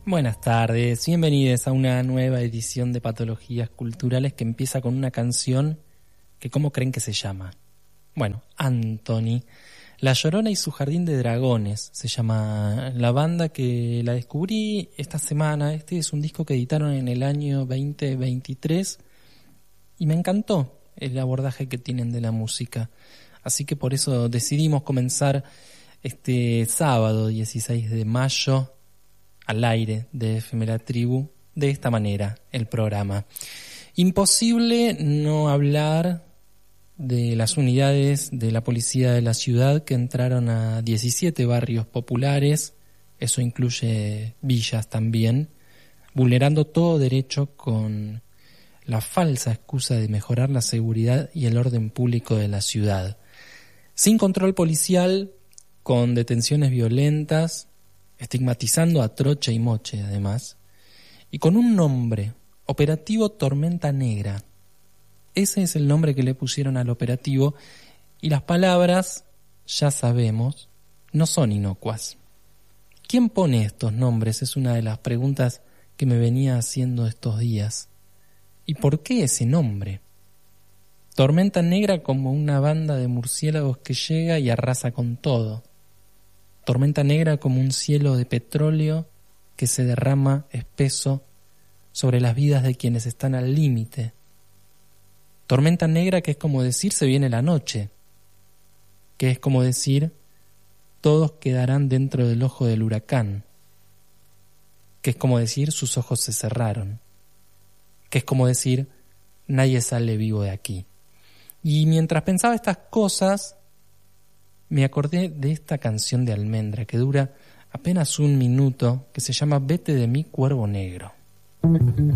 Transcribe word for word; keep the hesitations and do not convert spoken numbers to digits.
Buenas tardes, bienvenidos a una nueva edición de Patologías Culturales que empieza con una canción que ¿cómo creen que se llama? Bueno, Anthony, La Llorona y su Jardín de Dragones se llama la banda, que la descubrí esta semana. Este es un disco que editaron en el año veinte veintitrés y me encantó el abordaje que tienen de la música, así que por eso decidimos comenzar este sábado dieciséis de mayo al aire de F M La Tribu de esta manera el programa. Imposible no hablar de las unidades de la policía de la ciudad que entraron a diecisiete barrios populares, eso incluye villas también, vulnerando todo derecho con la falsa excusa de mejorar la seguridad y el orden público de la ciudad. Sin control policial, con detenciones violentas, estigmatizando a troche y moche además, y con un nombre, Operativo Tormenta Negra. Ese es el nombre que le pusieron al operativo, y las palabras, ya sabemos, no son inocuas. ¿Quién pone estos nombres? Es una de las preguntas que me venía haciendo estos días. ¿Y por qué ese nombre? Tormenta Negra como una banda de murciélagos que llega y arrasa con todo. Tormenta negra como un cielo de petróleo que se derrama espeso sobre las vidas de quienes están al límite. Tormenta negra que es como decir se viene la noche, que es como decir todos quedarán dentro del ojo del huracán, que es como decir sus ojos se cerraron, que es como decir nadie sale vivo de aquí. Y mientras pensaba estas cosas, me acordé de esta canción de Almendra que dura apenas un minuto, que se llama Vete de mí, cuervo negro.